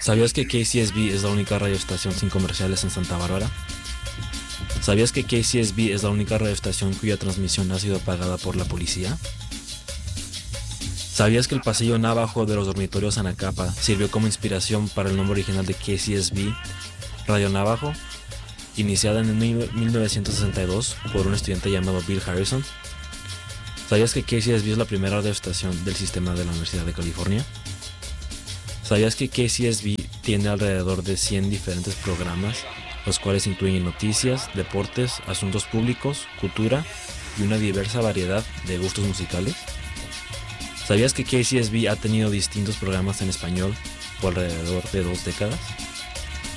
¿Sabías que KCSB es la única radioestación sin comerciales en Santa Bárbara? ¿Sabías que KCSB es la única radioestación cuya transmisión ha sido pagada por la policía? ¿Sabías que el pasillo navajo de los dormitorios Anacapa sirvió como inspiración para el nombre original de KCSB, Radio Navajo, iniciada en 1962 por un estudiante llamado Bill Harrison? ¿Sabías que KCSB es la primera radioestación del sistema de la Universidad de California? ¿Sabías que KCSB tiene alrededor de 100 diferentes programas, los cuales incluyen noticias, deportes, asuntos públicos, cultura y una diversa variedad de gustos musicales? ¿Sabías que KCSB ha tenido distintos programas en español por alrededor de 2 décadas?